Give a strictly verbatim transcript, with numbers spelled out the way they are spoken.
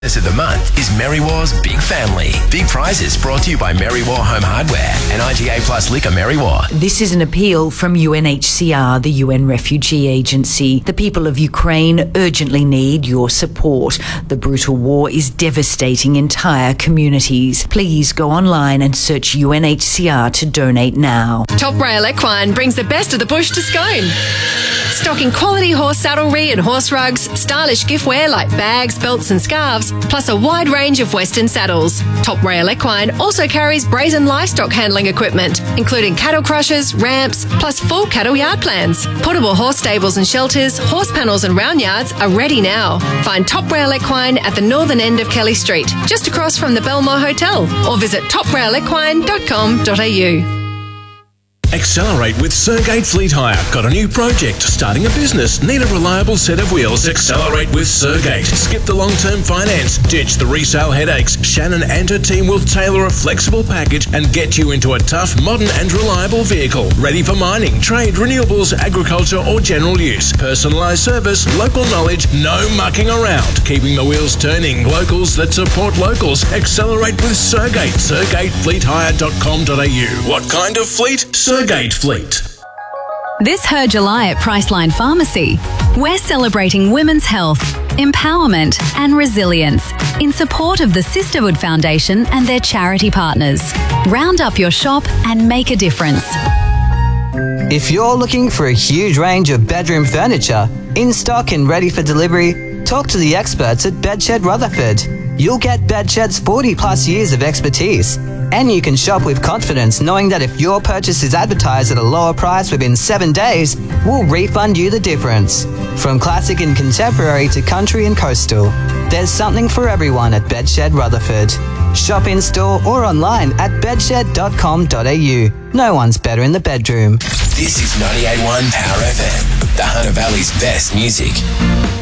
This of the month is Merriwar's Big Family. Big prizes brought to you by Merriwar Home Hardware and I G A Plus Liquor Merriwar. This is an appeal from U N H C R, the U N Refugee Agency. The people of Ukraine urgently need your support. The brutal war is devastating entire communities. Please go online and search U N H C R to donate now. Top Rail Equine brings the best of the bush to Scone. Stocking quality horse saddlery and horse rugs, stylish giftware like bags, belts and scarves, plus a wide range of Western saddles. Top Rail Equine also carries brazen livestock handling equipment, including cattle crushers, ramps, plus full cattle yard plans. Portable horse stables and shelters, horse panels and round yards are ready now. Find Top Rail Equine at the northern end of Kelly Street, just across from the Belmore Hotel, or visit top rail equine dot com dot a u. Accelerate with Sergate Fleet Hire. Got a new project? Starting a business? Need a reliable set of wheels? Accelerate with Sergate. Skip the long-term finance. Ditch the resale headaches. Shannon and her team will tailor a flexible package and get you into a tough, modern and reliable vehicle. Ready for mining, trade, renewables, agriculture or general use. Personalised service, local knowledge, no mucking around. Keeping the wheels turning. Locals that support locals. Accelerate with Sergate. sergate fleet hire dot com dot a u. What kind of fleet? Sergate. Sergate Fleet. This Her July at Priceline Pharmacy, we're celebrating women's health, empowerment and resilience in support of the Sisterhood Foundation and their charity partners. Round up your shop and make a difference. If you're looking for a huge range of bedroom furniture, in stock and ready for delivery, talk to the experts at Bedshed Rutherford. You'll get Bedshed's forty plus years of expertise. And you can shop with confidence knowing that if your purchase is advertised at a lower price within seven days, we'll refund you the difference. From classic and contemporary to country and coastal, there's something for everyone at Bedshed Rutherford. Shop in store or online at bedshed dot com dot a u. No one's better in the bedroom. This is ninety-eight point one Power F M, the Hunter Valley's best music.